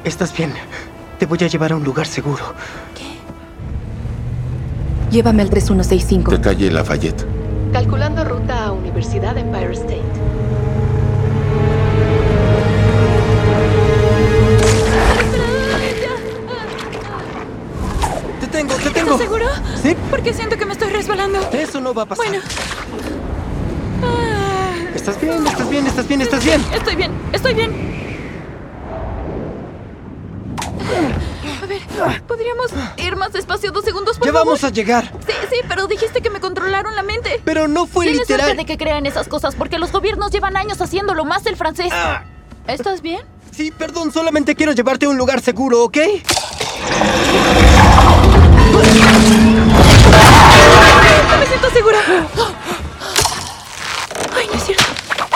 Estás bien. Te voy a llevar a un lugar seguro. ¿Qué? Llévame al 3165. De calle Lafayette. Calculando ruta a Universidad Empire State. ¡Te tengo! ¿Estás seguro? ¿Sí? Porque siento que me estoy resbalando. Eso no va a pasar. Bueno. Ah, Estás bien, estás bien, estás bien, estás bien. Estoy bien. A ver, ¿podríamos ir más despacio 2 segundos, por Ya favor? vamos a llegar. Sí, pero dijiste que me controlaron la mente. Pero no fue Tienes literal. suerte de que crean esas cosas porque los gobiernos llevan años haciéndolo, más el francés. ¿Estás bien? Sí, perdón, solamente quiero llevarte a un lugar seguro, ¿ok? No me siento segura. Ay, no es cierto.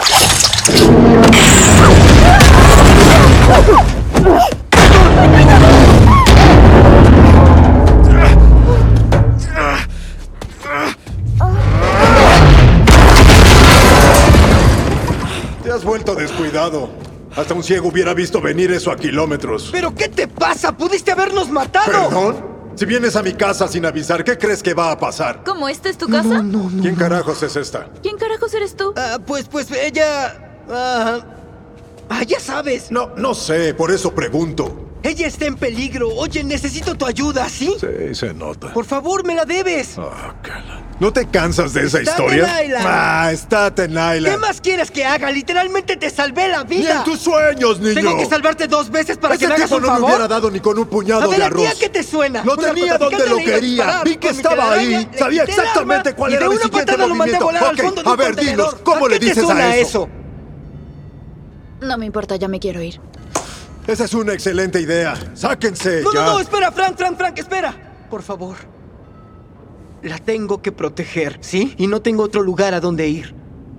Te has vuelto descuidado. Hasta un ciego hubiera visto venir eso a kilómetros. ¿Pero qué te pasa? ¡Pudiste habernos matado! ¿Perdón? Si vienes a mi casa sin avisar, ¿qué crees que va a pasar? ¿Cómo? ¿Esta es tu casa? ¿Quién carajos es esta? ¿Quién carajos eres tú? Pues ella... ya sabes. No sé, por eso pregunto. Ella está en peligro. Oye, necesito tu ayuda, ¿sí? Sí, se nota. Por favor, me la debes. ¿No te cansas de esa Estate historia? en Island. Estate en Island. ¿Qué más quieres que haga? Literalmente te salvé la Ni vida. en tus sueños, niño. Tengo que salvarte 2 veces para Ese que me hagas tipo un no me favor. hubiera dado ni con un puñado A ver, de ¿a ti arroz. a qué te suena? Lo Un tenía donde narcotraficante lo le iba a quería. disparar. Vi que Con mi estaba ahí. telaraña le Sabía quité el exactamente arma cuál y era de mi una siguiente patada lo mandé a movimiento. volar al Ok, fondo de a un ver, contenedor. dinos, ¿cómo ¿A le qué te dices suena a eso? No me importa, ya me quiero ir. Esa es una excelente idea. Sáquense ya. No, espera, Frank, espera. Por favor. La tengo que proteger, ¿sí? Y no tengo otro lugar a donde ir.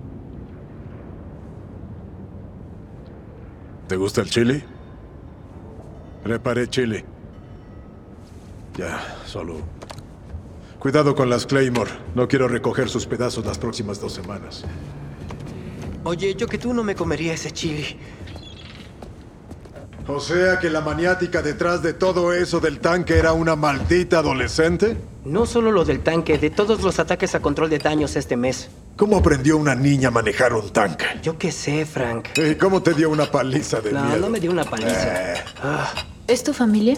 ¿Te gusta el chili? Preparé chili. Ya, solo... Cuidado con las Claymore. No quiero recoger sus pedazos las próximas 2 semanas. Oye, yo que tú no me comería ese chili. O sea que la maniática detrás de todo eso del tanque era una maldita adolescente. No solo lo del tanque, de todos los ataques a control de daños este mes. ¿Cómo aprendió una niña a manejar un tanque? Yo qué sé, Frank. ¿Y cómo te dio una paliza de No, miedo? no me dio una paliza. ¿Es tu familia?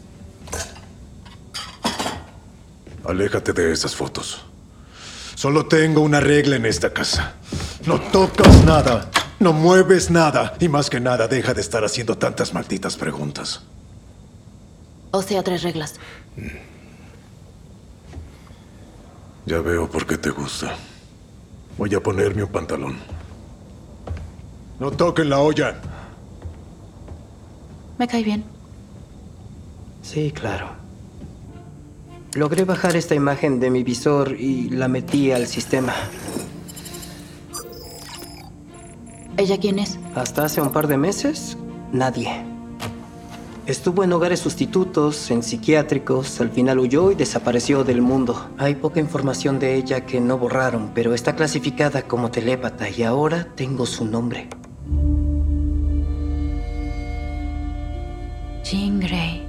Aléjate de esas fotos. Solo tengo una regla en esta casa. No tocas nada, no mueves nada. Y más que nada, deja de estar haciendo tantas malditas preguntas. O sea, 3 reglas. Ya veo por qué te gusta. Voy a ponerme un pantalón. No toquen la olla. Me cae bien. Sí, claro. Logré bajar esta imagen de mi visor y la metí al sistema. ¿Ella quién es? Hasta hace un par de meses, nadie. Estuvo en hogares sustitutos, en psiquiátricos, al final huyó y desapareció del mundo. Hay poca información de ella que no borraron, pero está clasificada como telépata y ahora tengo su nombre. Jean Grey.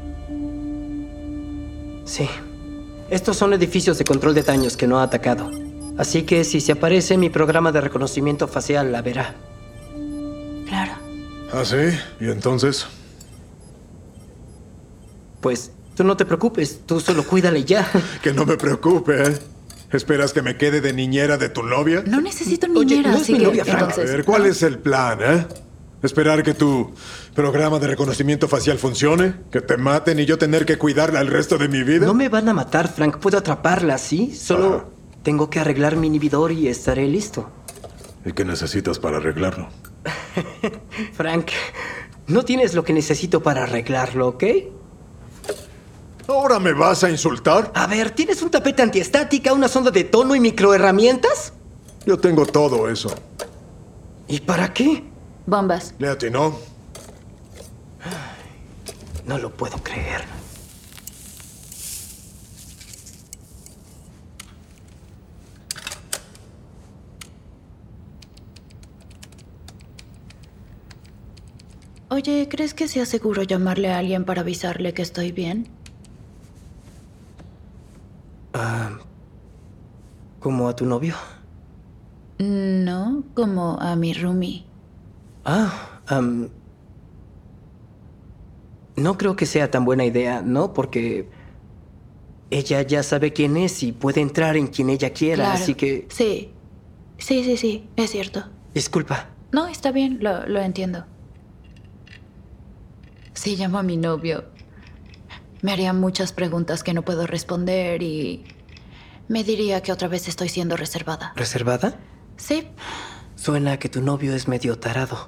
Sí. Estos son edificios de control de daños que no ha atacado. Así que si se aparece, mi programa de reconocimiento facial la verá. Claro. ¿Ah, sí? ¿Y entonces? Pues tú no te preocupes, tú solo cuídale ya. Que no me preocupe, ¿eh? ¿Esperas que me quede de niñera de tu novia? No necesito Oye, niñera, no es así mi que novia, Frank. A entonces... ver, ¿cuál es el plan, eh? ¿Esperar que tu programa de reconocimiento facial funcione? ¿Que te maten y yo tener que cuidarla el resto de mi vida? No me van a matar, Frank. Puedo atraparla, ¿sí? Solo tengo que arreglar mi inhibidor y estaré listo. ¿Y qué necesitas para arreglarlo? Frank, no tienes lo que necesito para arreglarlo, ¿ok? ¿Ahora me vas a insultar? A ver, ¿tienes un tapete antiestática, una sonda de tono y microherramientas? Yo tengo todo eso. ¿Y para qué? Bombas. ¿Le atinó? No lo puedo creer. Oye, ¿crees que sea seguro llamarle a alguien para avisarle que estoy bien? ¿Como a tu novio? No, como a mi roomie. No creo que sea tan buena idea, ¿no? Porque ella ya sabe quién es y puede entrar en quien ella quiera, Claro. así que... Sí. Sí, es cierto. Disculpa. No, está bien, lo entiendo. Si llamo a mi novio, me haría muchas preguntas que no puedo responder y me diría que otra vez estoy siendo reservada. ¿Reservada? Sí, Suena a que tu novio es medio tarado.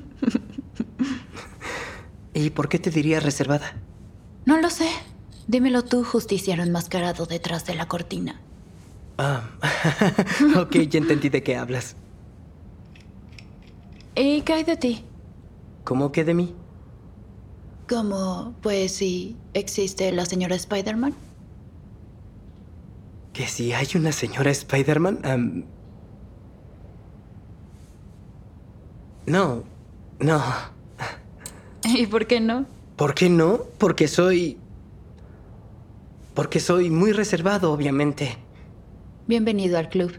¿Y por qué te diría reservada? no lo sé. Dímelo tú, justiciero enmascarado detrás de la cortina. Ok, ya entendí de qué hablas. ¿Y qué hay de ti? ¿Cómo que de mí? ¿Cómo, pues, si existe la señora Spider-Man? ¿Que si hay una señora Spider-Man? No. ¿Y por qué no? ¿Por qué no? Porque soy muy reservado, obviamente. Bienvenido al club.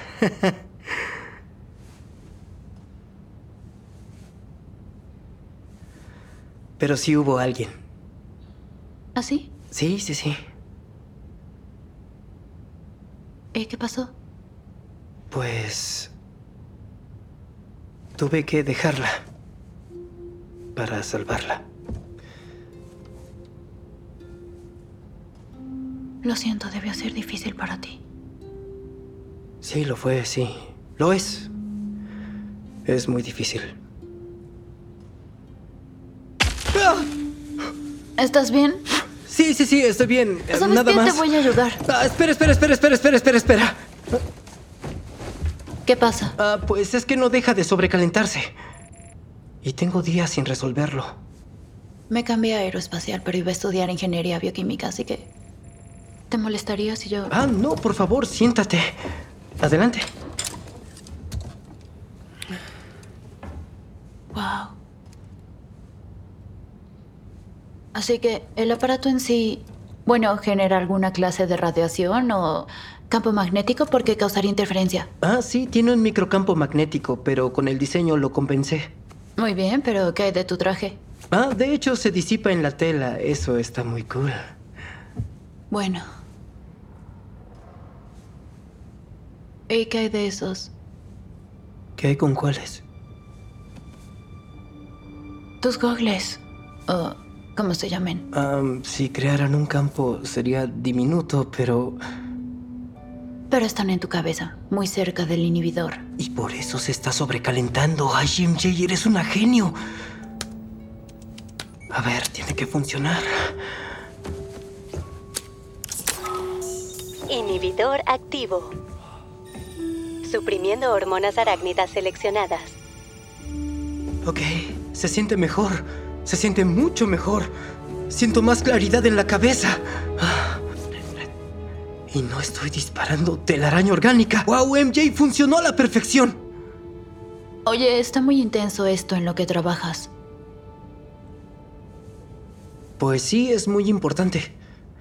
Pero sí hubo alguien. ¿Ah, sí? Sí. ¿Y qué pasó? Pues... tuve que dejarla para salvarla. Lo siento, debió ser difícil para ti. Sí, lo fue, sí. Lo es. Es muy difícil. ¿Estás bien? Sí, estoy bien. ¿Sabes Nada qué? más. Te voy a ayudar. Espera. ¿Qué pasa? Pues es que no deja de sobrecalentarse. Y tengo días sin resolverlo. Me cambié a aeroespacial, pero iba a estudiar ingeniería bioquímica, así que... ¿Te molestaría si yo...? No, por favor, siéntate. Adelante. Wow. Así que el aparato en sí, bueno, genera alguna clase de radiación o campo magnético porque causaría interferencia. Sí, tiene un microcampo magnético, pero con el diseño lo compensé. Muy bien, pero ¿qué hay de tu traje? De hecho, se disipa en la tela. Eso está muy cool. Bueno. ¿Y qué hay de esos? ¿Qué con cuáles? Tus gogles. O como se llamen. Si crearan un campo sería diminuto, pero... Pero están en tu cabeza, muy cerca del inhibidor. Y por eso se está sobrecalentando. Ay, MJ, eres una genio. A ver, tiene que funcionar. Inhibidor activo. Suprimiendo hormonas arácnidas seleccionadas. Ok, se siente mejor. Se siente mucho mejor. Siento más claridad en la cabeza. Y no estoy disparando telaraña orgánica. ¡Wow, MJ! ¡Funcionó a la perfección! Oye, está muy intenso esto en lo que trabajas. Pues sí, es muy importante.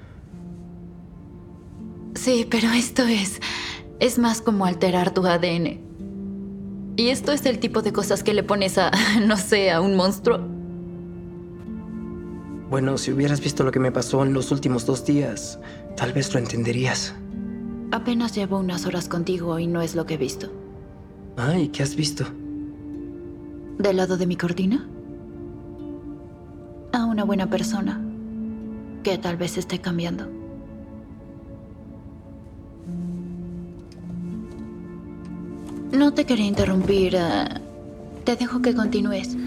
Sí, pero esto es más como alterar tu ADN. Y esto es el tipo de cosas que le pones a, no sé, a un monstruo. Bueno, si hubieras visto lo que me pasó en los últimos 2 días, tal vez lo entenderías. Apenas llevo unas horas contigo y no es lo que he visto. ¿Y qué has visto? ¿Del lado de mi cortina? A una buena persona que tal vez esté cambiando. No te quería interrumpir. Te dejo que continúes.